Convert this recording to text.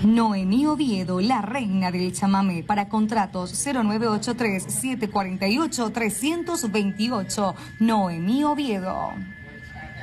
Noemí Oviedo, la reina del chamamé. Para contratos 0983-748-328. Noemí Oviedo.